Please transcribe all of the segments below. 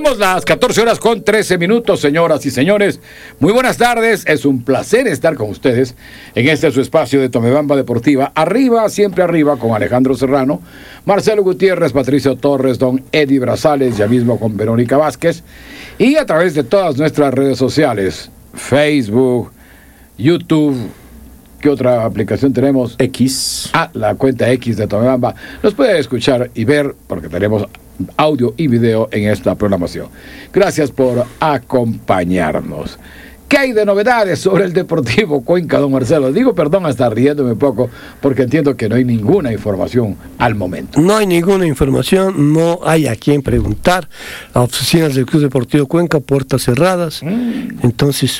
Tenemos las 14 horas con 13 minutos, señoras y señores. Muy buenas tardes. Es un placer estar con ustedes en este su espacio de Tomebamba Deportiva. Arriba, siempre arriba, con Alejandro Serrano, Marcelo Gutiérrez, Patricio Torres, don Eddie Brazales, ya mismo con Verónica Vázquez. Y a través de todas nuestras redes sociales, Facebook, YouTube. ¿Qué otra aplicación tenemos? X. La cuenta X de Tomebamba. Nos puede escuchar y ver porque tenemos audio y video en esta programación. Gracias por acompañarnos. ¿Qué hay de novedades sobre el Deportivo Cuenca, don Marcelo? Digo perdón hasta riéndome un poco porque entiendo que no hay ninguna información al momento. No hay ninguna información, no hay a quien preguntar. Las oficinas del Club Deportivo Cuenca, puertas cerradas. Entonces,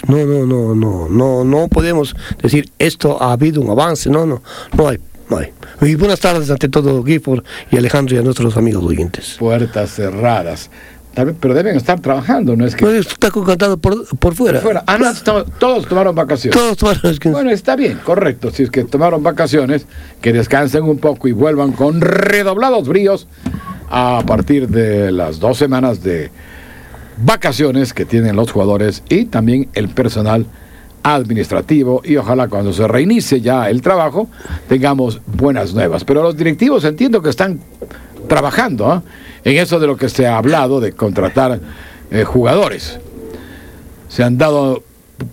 no podemos decir esto ha habido un avance. No hay. Y buenas tardes ante todo, Gifford y Alejandro y a nuestros amigos oyentes. Puertas cerradas. Pero deben estar trabajando, ¿no es que? No, esto está contratado por fuera. Todos tomaron vacaciones. Bueno, está bien, correcto. Si es que tomaron vacaciones, que descansen un poco y vuelvan con redoblados bríos a partir de las 2 semanas de vacaciones que tienen los jugadores y también el personal administrativo, y ojalá cuando se reinicie ya el trabajo tengamos buenas nuevas. Pero los directivos entiendo que están trabajando en eso de lo que se ha hablado de contratar jugadores. Se han dado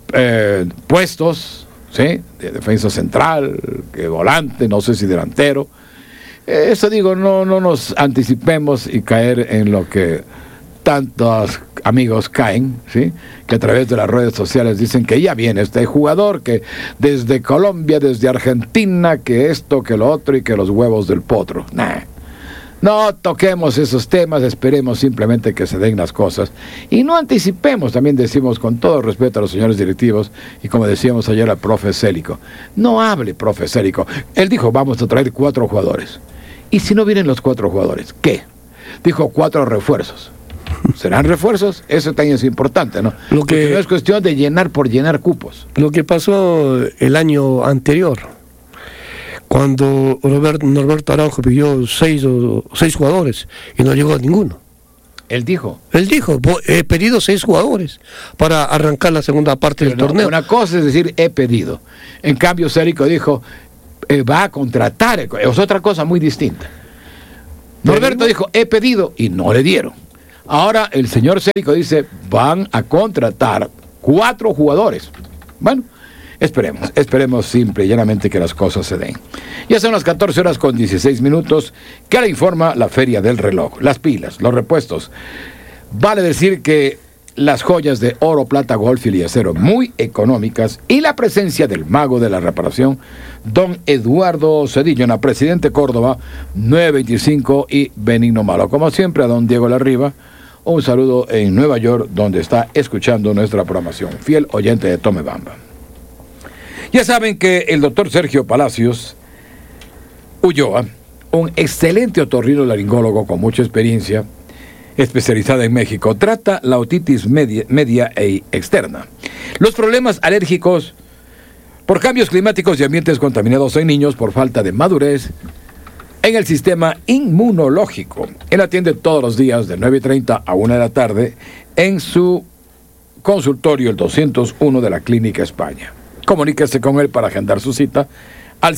puestos, ¿sí?, de defensa central, que volante, no sé si delantero. Eso digo, no nos anticipemos y caer en lo que tantos amigos caen, ¿sí?, que a través de las redes sociales dicen que ya viene este jugador, que desde Colombia, desde Argentina, que esto, que lo otro y que los huevos del potro. No toquemos esos temas, esperemos simplemente que se den las cosas y no anticipemos. También decimos con todo respeto a los señores directivos y como decíamos ayer al profe Célico, no hable profe Célico. Él dijo vamos a traer 4 jugadores y si no vienen los 4 jugadores, ¿qué? Dijo 4 refuerzos. ¿Serán refuerzos? Eso también es importante, ¿no? Porque no es cuestión de llenar por llenar cupos. Lo que pasó el año anterior, cuando Norberto Araujo pidió 6 jugadores y no llegó a ninguno. Él dijo, he pedido 6 jugadores para arrancar la segunda parte del torneo. Una cosa es decir, he pedido. En cambio, Célico dijo, va a contratar. Es otra cosa muy distinta. Norberto dijo, he pedido y no le dieron. Ahora el señor Célico dice, van a contratar 4 jugadores. Bueno, esperemos simple y llanamente que las cosas se den. Ya son las 14 horas con 16 minutos, que le informa la Feria del Reloj. Las pilas, los repuestos. Vale decir que las joyas de oro, plata, golfil y acero muy económicas y la presencia del mago de la reparación, don Eduardo Cedillona, presidente Córdoba, 925 y Benigno Malo. Como siempre, a don Diego Larriba, un saludo en Nueva York, donde está escuchando nuestra programación. Fiel oyente de Tomebamba. Ya saben que el doctor Sergio Palacios Ulloa, un excelente otorrinolaringólogo con mucha experiencia, especializada en México, trata la otitis media e externa, los problemas alérgicos por cambios climáticos y ambientes contaminados en niños por falta de madurez en el sistema inmunológico. Él atiende todos los días de 9:30 a 1 de la tarde en su consultorio, el 201 de la Clínica España. Comuníquese con él para agendar su cita al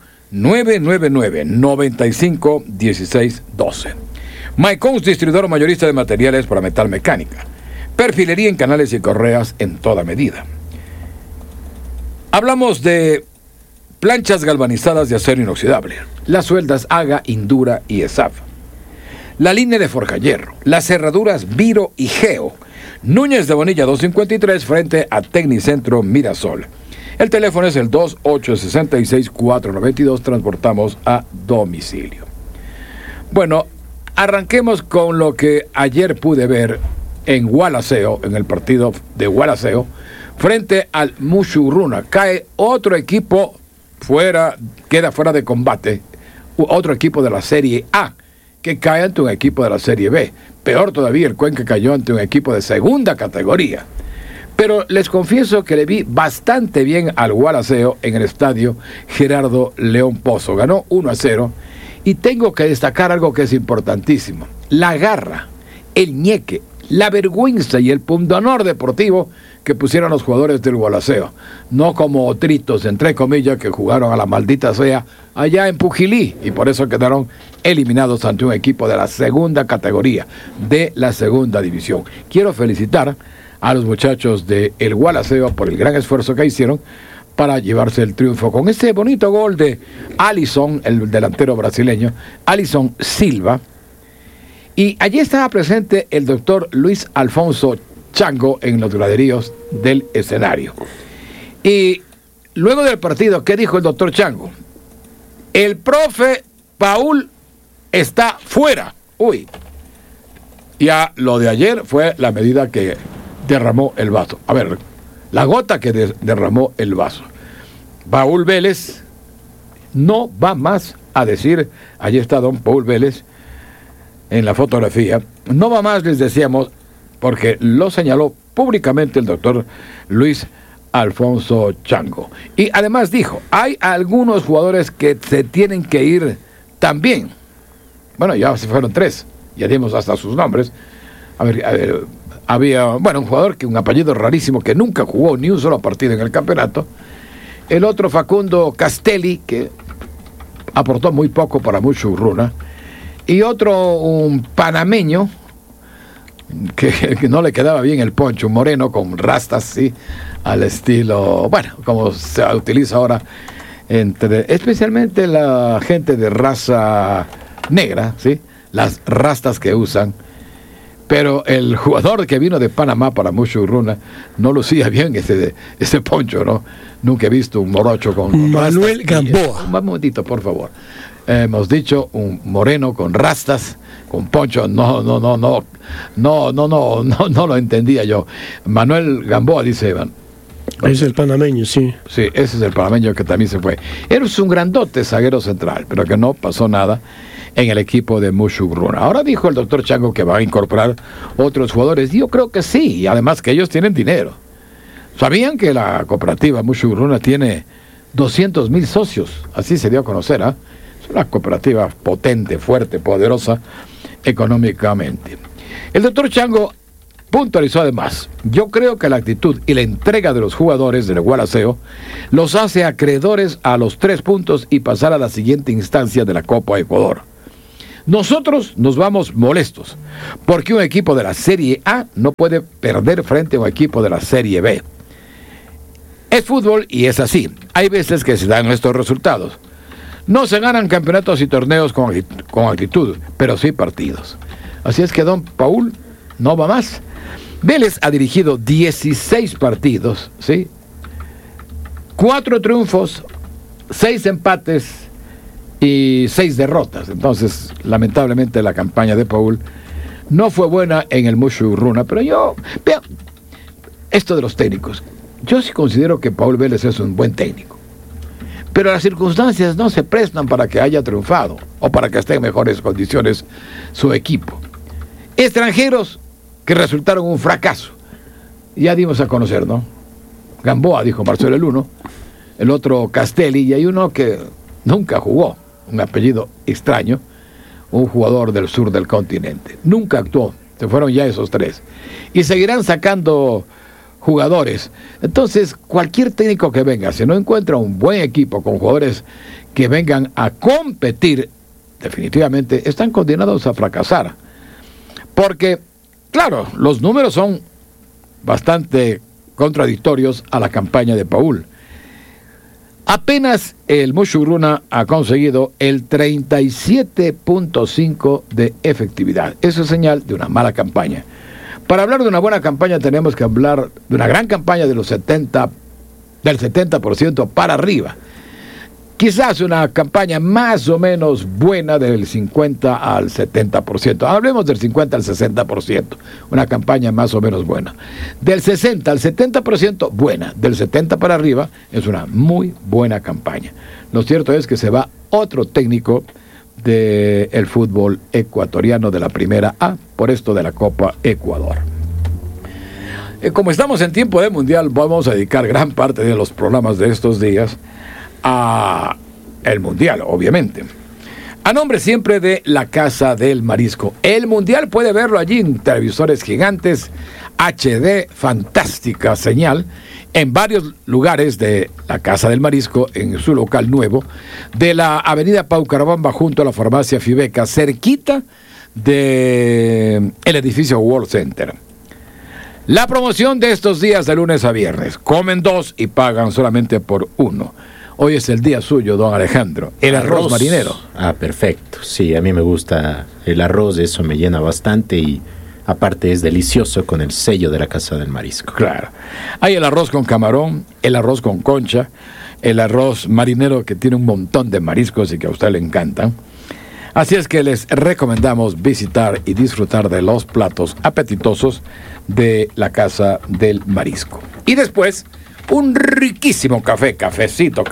0999-951612. Mycons, distribuidor mayorista de materiales para metal mecánica. Perfilería en canales y correas en toda medida. Hablamos de planchas galvanizadas de acero inoxidable, las sueldas AGA, Indura y ESAF, la línea de forjahierro, las cerraduras Viro y Geo, Núñez de Bonilla 253 frente a Tecnicentro Mirasol. El teléfono es el 2866-492, transportamos a domicilio. Bueno, arranquemos con lo que ayer pude ver en Gualaceo, en el partido de Gualaceo, frente al Mushuruna. Cae otro equipo queda fuera de combate, otro equipo de la Serie A, que cae ante un equipo de la Serie B. Peor todavía, el Cuenca cayó ante un equipo de segunda categoría. Pero les confieso que le vi bastante bien al Gualaceo en el estadio Gerardo León Pozo. Ganó 1-0 y tengo que destacar algo que es importantísimo. La garra, el ñeque, la vergüenza y el pundonor deportivo que pusieron los jugadores del Gualaceo, no como otritos, entre comillas, que jugaron a la maldita sea allá en Pujilí, y por eso quedaron eliminados ante un equipo de la segunda categoría, de la segunda división. Quiero felicitar a los muchachos de el Gualaceo por el gran esfuerzo que hicieron para llevarse el triunfo con ese bonito gol de Alisson, el delantero brasileño, Alisson Silva. Y allí estaba presente el doctor Luis Alfonso Chango en los graderíos del escenario. Y luego del partido, ¿qué dijo el doctor Chango? El profe Paul está fuera. Uy, ya lo de ayer fue la medida que derramó el vaso. A ver, la gota que derramó el vaso. Paul Vélez no va más a decir, allí está don Paul Vélez en la fotografía, no va más, les decíamos, porque lo señaló públicamente el doctor Luis Alfonso Chango. Y además dijo, hay algunos jugadores que se tienen que ir también. Bueno, ya se fueron 3, ya dimos hasta sus nombres. A ver, había, un jugador un apellido rarísimo que nunca jugó ni un solo partido en el campeonato. El otro, Facundo Castelli, que aportó muy poco para Mushu Runa. Y otro, un panameño, que no le quedaba bien el poncho, un moreno con rastas, sí, al estilo, como se utiliza ahora, especialmente la gente de raza negra, sí, las rastas que usan. Pero el jugador que vino de Panamá para Mushu Runa no lucía bien ese poncho, ¿no? Nunca he visto un morocho con Manuel Gamboa. Un momentito, por favor. Hemos dicho un moreno con rastas, con poncho, no lo entendía yo. Manuel Gamboa, dice Evan. Es el panameño, sí. Sí, ese es el panameño que también se fue. Eres un grandote zaguero central, pero que no pasó nada en el equipo de Mushu Runa. Ahora dijo el doctor Chango que va a incorporar otros jugadores. Yo creo que sí, y además que ellos tienen dinero. ¿Sabían que la cooperativa Mushu Runa tiene 200,000 socios? Así se dio a conocer, ¿ah? Es una cooperativa potente, fuerte, poderosa económicamente. El doctor Chango puntualizó además, yo creo que la actitud y la entrega de los jugadores del Gualaceo los hace acreedores a los 3 puntos y pasar a la siguiente instancia de la Copa Ecuador. Nosotros nos vamos molestos, porque un equipo de la Serie A no puede perder frente a un equipo de la Serie B. Es fútbol y es así. Hay veces que se dan estos resultados. No se ganan campeonatos y torneos con actitud, pero sí partidos. Así es que don Paul no va más. Vélez ha dirigido 16 partidos, ¿sí? 4 triunfos, 6 empates y 6 derrotas. Entonces, lamentablemente, la campaña de Paul no fue buena en el Mushu Runa. Pero vea, esto de los técnicos, yo sí considero que Paul Vélez es un buen técnico. Pero las circunstancias no se prestan para que haya triunfado o para que esté en mejores condiciones su equipo. Extranjeros que resultaron un fracaso. Ya dimos a conocer, ¿no? Gamboa, dijo Marcelo el uno, el otro Castelli, y hay uno que nunca jugó, un apellido extraño, un jugador del sur del continente. Nunca actuó, se fueron ya esos 3. Y seguirán sacando jugadores. Entonces, cualquier técnico que venga, si no encuentra un buen equipo con jugadores que vengan a competir, definitivamente están condenados a fracasar. Porque, claro, los números son bastante contradictorios a la campaña de Paul. Apenas el Mushu Runa ha conseguido el 37.5 de efectividad. Eso es señal de una mala campaña. Para hablar de una buena campaña tenemos que hablar de una gran campaña de del 70% para arriba. Quizás una campaña más o menos buena del 50 al 70%. Hablemos del 50 al 60%. Una campaña más o menos buena. Del 60 al 70% buena. Del 70 para arriba es una muy buena campaña. Lo cierto es que se va otro técnico del fútbol ecuatoriano de la Primera A por esto de la Copa Ecuador. Como estamos en tiempo de mundial, vamos a dedicar gran parte de los programas de estos días a el mundial, obviamente. A nombre siempre de la Casa del Marisco. El Mundial puede verlo allí en televisores gigantes, HD, fantástica señal, en varios lugares de la Casa del Marisco, en su local nuevo, de la avenida Paucarabamba junto a la farmacia Fibeca, cerquita del edificio World Center. La promoción de estos días de lunes a viernes. Comen 2 y pagan solamente por 1. Hoy es el día suyo, don Alejandro. El arroz marinero. Ah, perfecto. Sí, a mí me gusta el arroz, eso me llena bastante y aparte es delicioso con el sello de la Casa del Marisco. Claro. Hay el arroz con camarón, el arroz con concha, el arroz marinero que tiene un montón de mariscos y que a usted le encantan. Así es que les recomendamos visitar y disfrutar de los platos apetitosos de la Casa del Marisco. Y después, un riquísimo café, cafecito,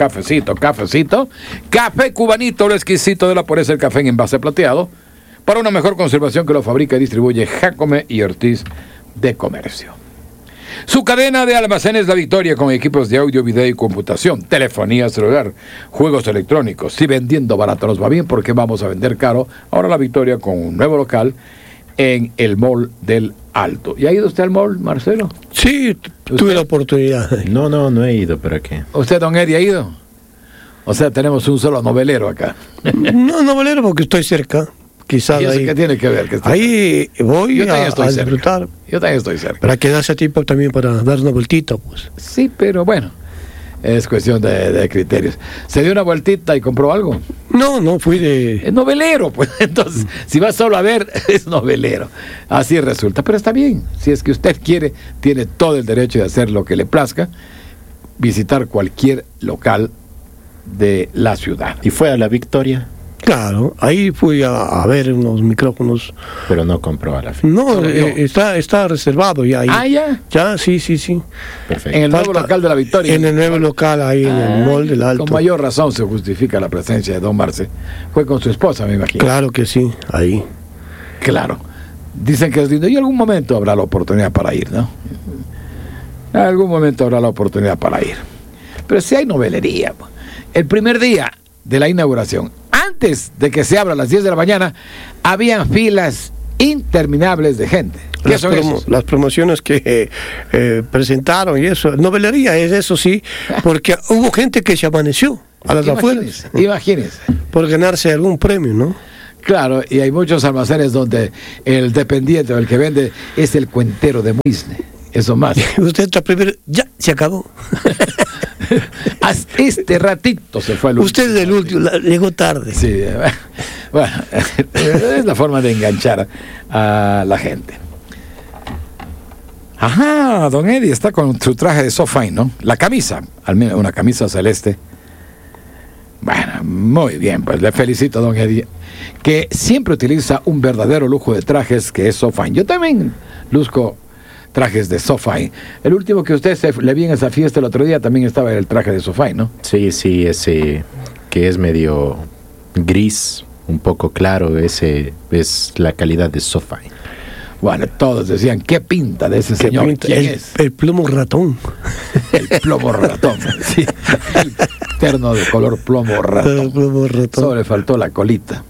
café cubanito, lo exquisito de la pureza del café en envase plateado, para una mejor conservación que lo fabrica y distribuye Jacome y Ortiz de Comercio. Su cadena de almacenes La Victoria, con equipos de audio, video y computación, telefonía celular, juegos electrónicos. Si vendiendo barato nos va bien, porque vamos a vender caro. Ahora La Victoria con un nuevo local en el Mall del Alto. ¿Y ha ido usted al mall, Marcelo? Sí, tuve la oportunidad. No he ido, ¿pero qué? ¿Usted, don Eddie, ha ido? O sea, tenemos un solo novelero acá. No, novelero porque estoy cerca. Quizás ahí. ¿Qué tiene que ver? Ahí voy a disfrutar. Yo también estoy cerca. Para quedarse a tiempo también para dar una vueltita, pues. Sí, pero bueno, es cuestión de criterios. ¿Se dio una vueltita y compró algo? No fui de... Es novelero, pues. Entonces, si va solo a ver, es novelero. Así resulta. Pero está bien. Si es que usted quiere, tiene todo el derecho de hacer lo que le plazca, visitar cualquier local de la ciudad. ¿Y fue a La Victoria? Claro, ahí fui a ver unos micrófonos. Pero no compró a la fin. No, está reservado ya ahí. Ah, ¿ya? Ya, sí. Perfecto. En el nuevo local de La Victoria. En el nuevo local ahí en el Mall del Alto. Con mayor razón se justifica la presencia de don Marce. Fue con su esposa, me imagino. Claro que sí, ahí. Claro. Dicen que es lindo y en algún momento habrá la oportunidad para ir, ¿no? En algún momento habrá la oportunidad para ir. Pero si hay novelería. El primer día de la inauguración, antes de que se abra a las 10 de la mañana, habían filas interminables de gente. ¿Qué son esos? Las promociones que presentaron y eso. Novelería es eso, sí, porque hubo gente que se amaneció a las afueras. Imagínense. Por ganarse algún premio, ¿no? Claro, y hay muchos almacenes donde el dependiente o el que vende es el cuentero de Muisne. Eso más. Usted entra primero, ya, se acabó. Este ratito se fue el último. Usted es el último, llegó tarde. Sí, bueno, es la forma de enganchar a la gente. Ajá, don Eddie está con su traje de sofá, ¿no? La camisa, al menos una camisa celeste. Bueno, muy bien, pues le felicito a don Eddie, que siempre utiliza un verdadero lujo de trajes que es Sofine. Yo también luzco trajes de Sofine. El último que usted le vi en esa fiesta el otro día también estaba el traje de Sofine, ¿no? Sí, ese que es medio gris, un poco claro, ese es la calidad de Sofine. Bueno, todos decían, ¿qué pinta de ese señor? ¿Quién es? El plomo ratón. El plomo ratón, sí. El terno de color plomo ratón. El plomo ratón. Solo le faltó la colita.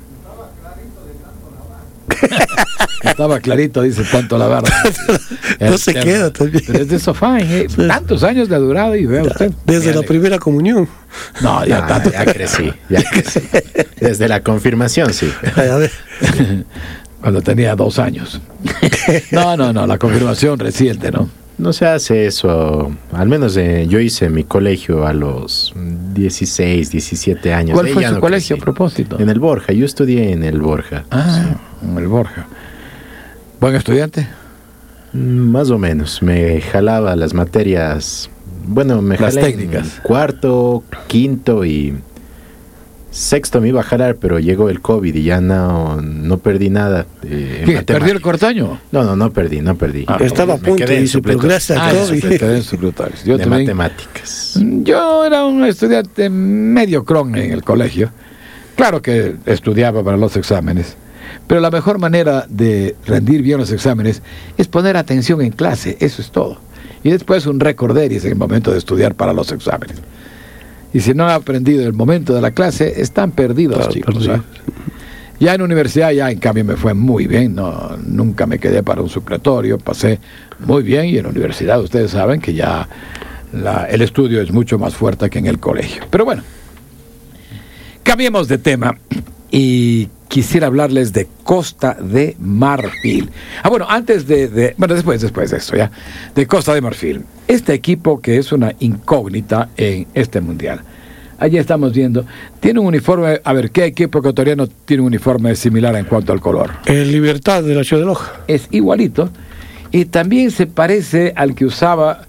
Estaba clarito, dice, tanto la barba. No se queda también. Pero es de Sofine, Sí. Tantos años le ha durado y vea usted. Desde la primera comunión. No, ya tanto. Ya crecí. Desde la confirmación, sí. A ver. Cuando tenía 2 años. No, la confirmación reciente, ¿no? No se hace eso, al menos yo hice mi colegio a los 16, 17 años. ¿Cuál fue Ya su no colegio a crecí. propósito? En el Borja, yo estudié en el Borja. En el Borja. ¿Buen estudiante? Más o menos, me jalaba las materias, bueno, me Las jalé técnicas. en cuarto, quinto y sexto me iba a jalar, pero llegó el COVID y ya no perdí nada. ¿Qué? ¿Perdió el corto año? No perdí. Estaba a Me punto, quedé en dice, pero supletorios. gracias a Eso, COVID. se quedó en supletorios. Yo de también- matemáticas. Yo era un estudiante medio cron en el colegio. Claro que estudiaba para los exámenes, pero la mejor manera de rendir bien los exámenes es poner atención en clase, eso es todo. Y después un recorderis en el momento de estudiar para los exámenes. Y si no han aprendido el momento de la clase, están perdidos, Claro, chicos. perdidos. Ya en universidad, ya en cambio me fue muy bien, no, nunca me quedé para un supletorio, pasé muy bien, y en la universidad ustedes saben que ya el estudio es mucho más fuerte que en el colegio. Pero bueno, cambiemos de tema y quisiera hablarles de Costa de Marfil. Bueno, antes bueno, después de esto ya, de Costa de Marfil. Este equipo que es una incógnita en este mundial. Allí estamos viendo, tiene un uniforme, a ver, ¿qué equipo ecuatoriano tiene un uniforme similar en cuanto al color? El Libertad de la ciudad de Loja. Es igualito, y también se parece al que usaba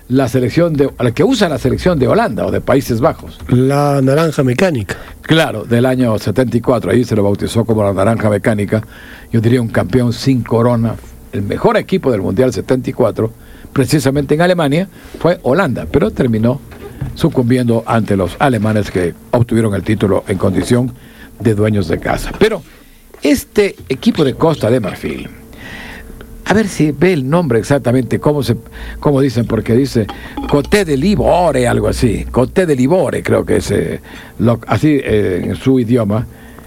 al que usa la selección de Holanda o de Países Bajos. La naranja mecánica. Claro, del año 74, ahí se lo bautizó como la naranja mecánica. Yo diría un campeón sin corona, el mejor equipo del Mundial 74, precisamente en Alemania, fue Holanda, pero terminó sucumbiendo ante los alemanes, que obtuvieron el título en condición de dueños de casa. Pero este equipo de Costa de Marfil, a ver si ve el nombre exactamente, cómo dicen, porque dice Coté de Livore, algo así, Coté de Livore, creo que es así en su idioma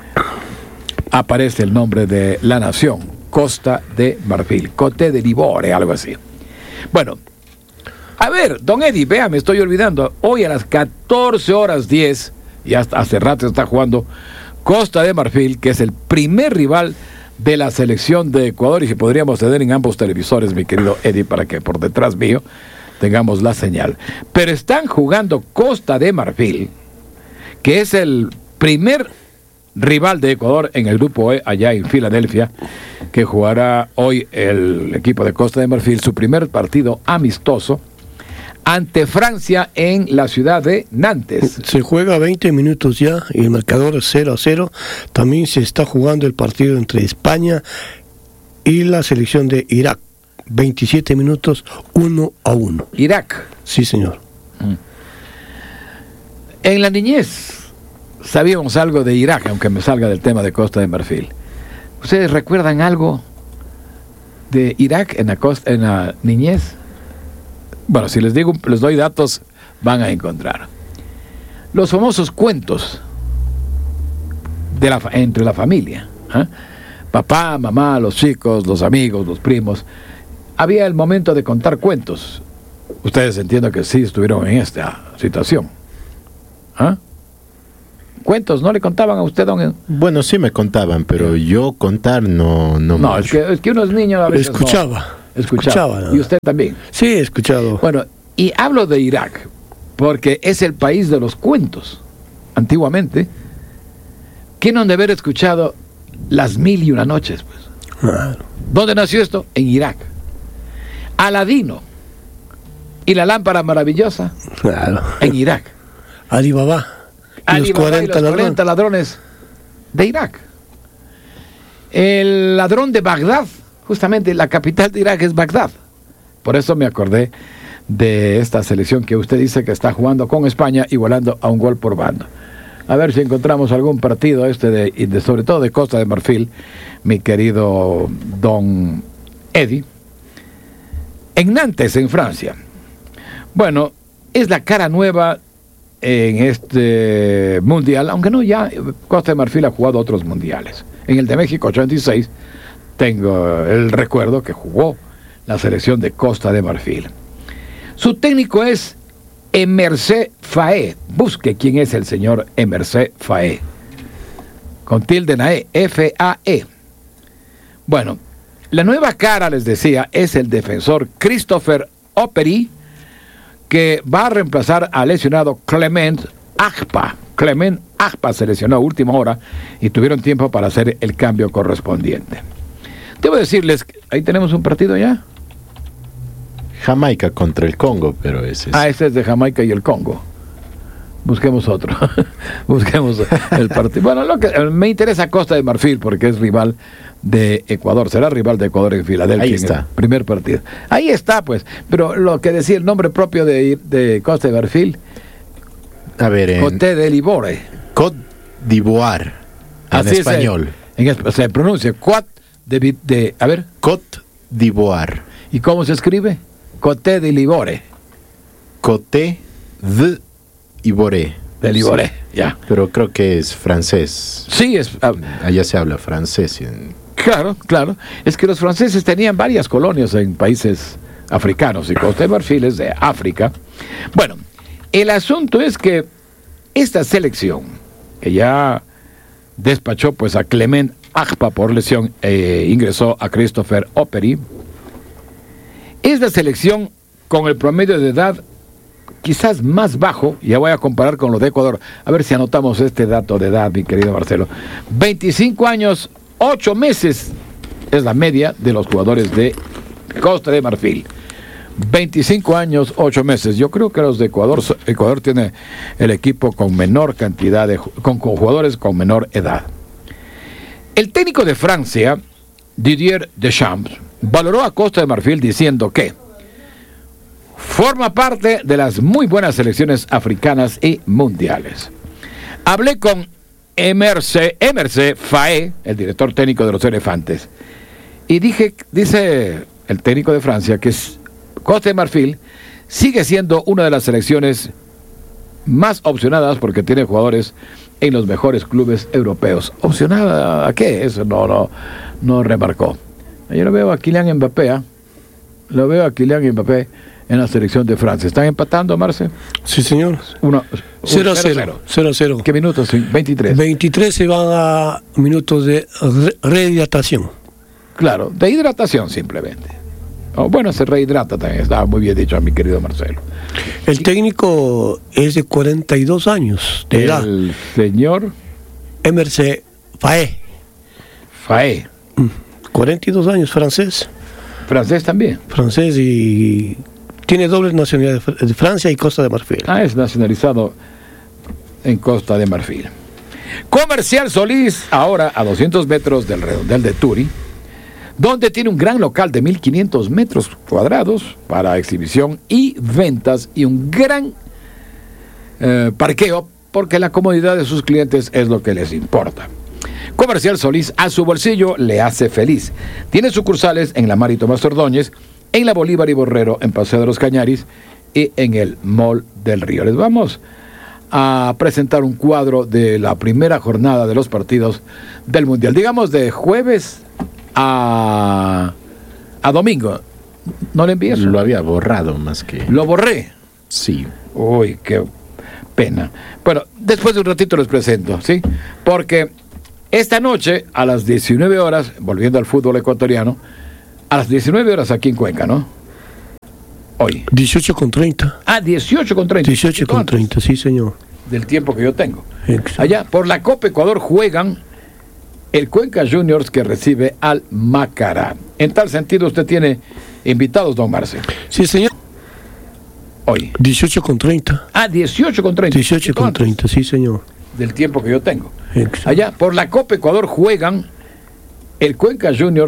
aparece el nombre de la nación, Costa de Marfil, Coté de Livore, algo así. Bueno, a ver, don Eddie, vea, me estoy olvidando, hoy a las 14:10, y hasta hace rato está jugando Costa de Marfil, que es el primer rival de la selección de Ecuador, y que podríamos tener en ambos televisores, mi querido Eddie, para que por detrás mío tengamos la señal. Pero están jugando Costa de Marfil, que es el primer rival de Ecuador en el grupo E, allá en Filadelfia, que jugará hoy el equipo de Costa de Marfil su primer partido amistoso ante Francia en la ciudad de Nantes. Se juega 20 minutos ya y el marcador es 0-0. También se está jugando el partido entre España y la selección de Irak. 27 minutos, 1-1. Irak. Sí, señor. En la niñez sabíamos algo de Irak, aunque me salga del tema de Costa de Marfil. ¿Ustedes recuerdan algo de Irak en la niñez? Bueno, si les doy datos, van a encontrar los famosos cuentos entre la familia, ¿eh? Papá, mamá, los chicos, los amigos, los primos. Había el momento de contar cuentos. Ustedes entiendo que sí estuvieron en esta situación. ¿Ah? ¿Cuentos no le contaban a usted, don? Bueno, sí me contaban, pero yo contar no mucho. Es que uno es niño a veces Escuchaba. Y usted también. Sí, he escuchado. Bueno, y hablo de Irak porque es el país de los cuentos. Antiguamente, ¿quién no de haber escuchado Las Mil y Una Noches? Pues? Claro. ¿Dónde nació esto? En Irak. Aladino y la lámpara maravillosa. Claro. En Irak. Alibaba. Y los 40 ladrones de Irak. El ladrón de Bagdad, justamente la capital de Irak es Bagdad. Por eso me acordé de esta selección que usted dice que está jugando con España, igualando a un gol por bando. A ver si encontramos algún partido sobre todo de Costa de Marfil, mi querido don Eddie. En Nantes, en Francia. Bueno, es la cara nueva en este mundial, aunque no, ya Costa de Marfil ha jugado otros mundiales. En el de México 86 tengo el recuerdo que jugó la selección de Costa de Marfil. Su técnico es Emerse Faé. Busque quién es el señor Emerse Faé. Con tilde en la E, F-A-E. Bueno, la nueva cara, les decía, es el defensor Christopher Operi, que va a reemplazar al lesionado Clement Agpa. Clement Agpa se lesionó a última hora y tuvieron tiempo para hacer el cambio correspondiente. Debo decirles, ahí tenemos un partido ya. Jamaica contra el Congo, pero ese es... Ese es de Jamaica y el Congo. Busquemos otro. Busquemos el partido. Bueno, me interesa Costa de Marfil porque es rival de Ecuador. Será rival de Ecuador en Filadelfia. Ahí está. En el primer partido. Ahí está, pues. Pero lo que decía el nombre propio de Costa de Marfil. A ver, Coté de Livore. Côte d'Ivoire. En español. Se pronuncia Côte de... A ver. Côte d'Ivoire. ¿Y cómo se escribe? Coté de Livore. Côte d'Ivoire. de Livoré, ya. Pero creo que es francés. Sí, Allá se habla francés. Claro, claro. Es que los franceses tenían varias colonias en países africanos y Costa de Marfil es de África. Bueno, el asunto es que esta selección, que ya despachó pues a Clement Agpa por lesión e ingresó a Christopher Operi, es la selección con el promedio de edad quizás más bajo, ya voy a comparar con los de Ecuador, a ver si anotamos este dato de edad, mi querido Marcelo. 25 años, 8 meses es la media de los jugadores de Costa de Marfil. 25 años, 8 meses. Yo creo que los de Ecuador tiene el equipo con menor cantidad con jugadores con menor edad. El técnico de Francia, Didier Deschamps, valoró a Costa de Marfil diciendo que forma parte de las muy buenas selecciones africanas y mundiales. Hablé con Emerse Faé, el director técnico de los Elefantes, y dice el técnico de Francia que Costa de Marfil sigue siendo una de las selecciones más opcionadas porque tiene jugadores en los mejores clubes europeos. ¿Opcionada a qué? Eso no remarcó. Yo lo veo a Kylian Mbappé, lo veo a Kylian Mbappé en la selección de Francia. ¿Están empatando, Marce? Sí, señor. 0-0. ¿Qué minutos? 23. 23 se van a minutos de rehidratación. Claro, de hidratación simplemente. Bueno, se rehidrata también. Estaba muy bien dicho a mi querido Marcelo. El técnico es de 42 años de edad. El señor Emerse Faé. 42 años, francés. Francés también. Francés y tiene doble nacionalidad de Francia y Costa de Marfil. Es nacionalizado en Costa de Marfil. Comercial Solís, ahora a 200 metros del redondel de Turi, donde tiene un gran local de 1.500 metros cuadrados para exhibición y ventas y un gran parqueo, porque la comodidad de sus clientes es lo que les importa. Comercial Solís, a su bolsillo le hace feliz. Tiene sucursales en la Mar y Tomás Ordóñez, en la Bolívar y Borrero, en Paseo de los Cañaris y en el Mall del Río. Les vamos a presentar un cuadro de la primera jornada de los partidos del Mundial. Digamos de jueves a domingo. ¿No le envié eso? Lo había borrado más que... ¿Lo borré? Sí. Uy, qué pena. Bueno, después de un ratito les presento, ¿sí? Porque esta noche, a las 19 horas, volviendo al fútbol ecuatoriano, a las 19 horas aquí en Cuenca, ¿no? Hoy. 18:30. 18:30. 18:30, sí, señor. Del tiempo que yo tengo. Exacto. Allá, por la Copa Ecuador, juegan el Cuenca Juniors que recibe al Macará. En tal sentido, usted tiene invitados, don Marce. Sí, señor. Hoy. 18:30. 18:30. 18:30, sí, señor. Del tiempo que yo tengo. Exacto. Allá, por la Copa Ecuador, juegan el Cuenca Juniors